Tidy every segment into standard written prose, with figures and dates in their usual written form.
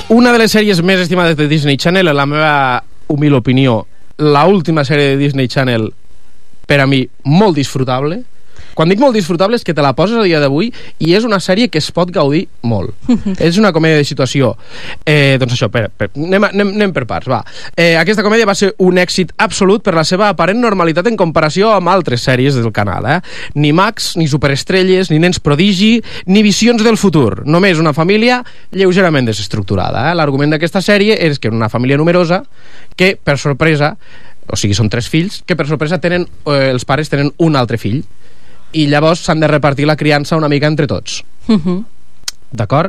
Una de les sèries més estimades de Disney Channel, en la meva humil opinió, l'última sèrie de Disney Channel, per a mi, molt disfrutable. Quan dic molt disfrutable és que te la poses a dia d'avui i és una sèrie que es pot gaudir molt. És una comèdia de situació. Doncs això, anem per parts, va. Aquesta comèdia va ser un èxit absolut per la seva aparent normalitat en comparació amb altres sèries del canal. Ni mags, ni superestrelles, ni nens prodigi, ni visions del futur. Només una família lleugerament desestructurada. L'argument d'aquesta sèrie és que una família numerosa que, per sorpresa, o sigui, són 3 fills, que per sorpresa els pares tenen un altre fill. I llavors s'han de repartir la criança una mica entre tots. D'acord?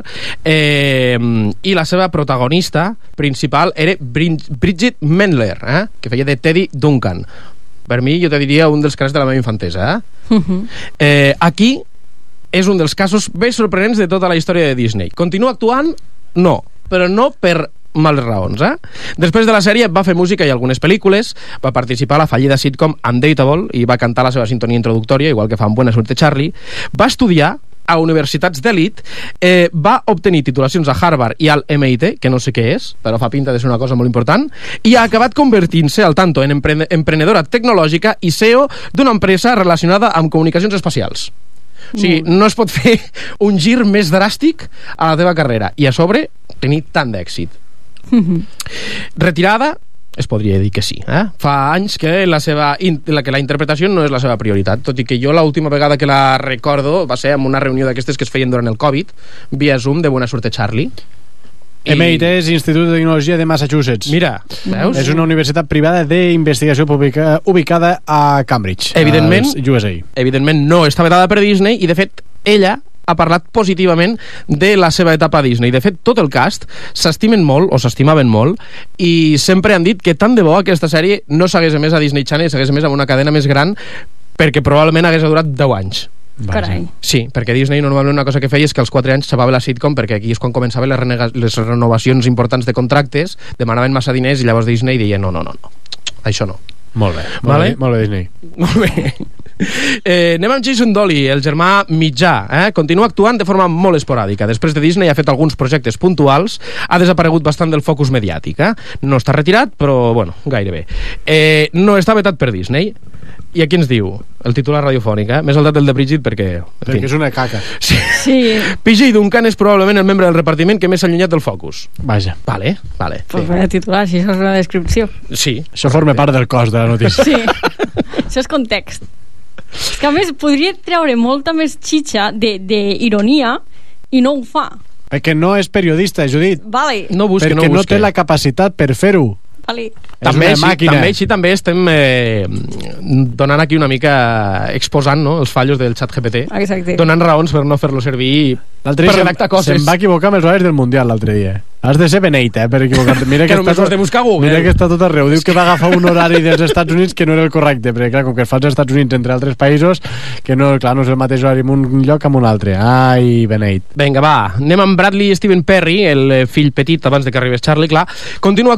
I la seva protagonista principal era Bridget Mendler, que feia de Teddy Duncan. Per mi, jo te diria un dels casos de la meva infantesa. Aquí és un dels casos més sorprenents de tota la història de Disney. Continua actuant? No, però no per males raons. Després de la sèrie va fer música i algunes pel·lícules, va participar a la fallida sitcom Undateable i va cantar la seva sintonia introductòria, igual que fa en Buena Suerte Charlie. Va estudiar a universitats d'elit, va obtenir titulacions a Harvard i al MIT, que no sé què és, però fa pinta de ser una cosa molt important, i ha acabat convertint-se al tanto en emprenedora tecnològica i CEO d'una empresa relacionada amb comunicacions espacials. O sigui, no es pot fer un gir més dràstic a la teva carrera i a sobre tenir tant d'èxit. Retirada, es podria dir que sí. Fa anys que la interpretació no és la seva prioritat, tot i que jo l'última vegada que la recordo va ser en una reunió d'aquestes que es feien durant el Covid, via Zoom, de Buena Suerte Charlie. MIT és Institut de Tecnologia de Massachusetts. Mira, veus? És una universitat privada d'investigació pública ubicada a Cambridge, evidentment, als USA. Evidentment no està vedada per Disney i, de fet, ella ha parlat positivament de la seva etapa a Disney. De fet, tot el cast s'estimen molt, o s'estimaven molt, i sempre han dit que tant de bo aquesta sèrie no s'hagués emès a Disney Channel i s'hagués emès amb una cadena més gran, perquè probablement hagués durat 10 anys. Carai. Sí, perquè Disney normalment una cosa que feia és que als 4 anys s'acabava la sitcom, perquè aquí és quan començaven les renovacions importants de contractes, demanaven massa diners i llavors Disney deia no, això no. Molt bé, molt bé Disney. Molt bé. Anem amb Jason Dolley, el germà mitjà. Continua actuant de forma molt esporàdica. Després de Disney ha fet alguns projectes puntuals, ha desaparegut bastant del focus mediàtic. No està retirat, però bueno, gairebé. No està vetat per Disney. I aquí ens diu el titular radiofònic, m'he saltat el de Bridget perquè és una caca. Sí. PJ Duncan és probablement el membre del repartiment que més s'ha allunyat del focus. Vaja. Vale. Pues vaya titular, si això és una descripció. Sí. Això forma part del cos de la notícia. Sí. Això és context. És que a més podria treure molta més xitxa d'ironia i no ho fa. Perquè no és periodista, Judit. Vale. No busca, perquè no té la capacitat per fer-ho. Vale. També estem donant aquí una mica exposant, no, els fallos del xat GPT. Exacte. Donant raons per no fer-lo servir per redactar coses. Se'n va equivocar amb els horaris del Mundial l'altre dia. Has de ser beneit, per equivocar-te. Mira que només ho has de buscar a Google. Mira que està tot arreu. Diu que va agafar un horari dels Estats Units que no era el correcte, perquè clar, com que es fa als Estats Units entre altres països, que no, clar, no és el mateix horari en un lloc que en un altre. Ai, beneit. Vinga, va. Anem amb Bradley Steven Perry, el fill petit abans de que arribés Charlie, clar. Continua